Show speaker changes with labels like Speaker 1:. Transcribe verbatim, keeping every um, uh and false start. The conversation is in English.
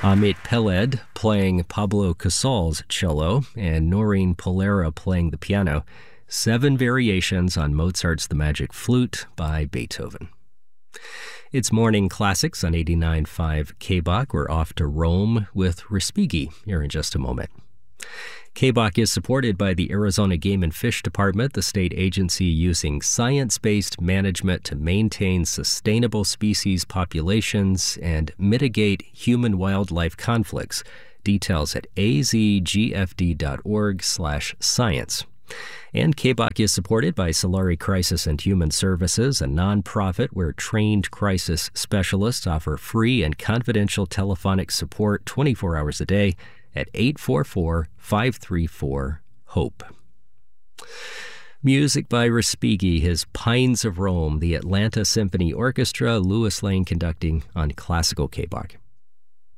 Speaker 1: Amit Peled playing Pablo Casal's cello, and Noreen Polera playing the piano. Seven variations on Mozart's The Magic Flute by Beethoven. It's Morning Classics on eighty-nine point five K B O C. We're off to Rome with Respighi here in just a moment. K B O C is supported by the Arizona Game and Fish Department, the state agency using science-based management to maintain sustainable species populations and mitigate human-wildlife conflicts. Details at azgfd.org slash science. And K B O C is supported by Solari Crisis and Human Services, a nonprofit where trained crisis specialists offer free and confidential telephonic support twenty-four hours a day at eight four four, five three four, HOPE. Music by Respighi, his Pines of Rome, the Atlanta Symphony Orchestra, Louis Lane conducting on Classical K B O C.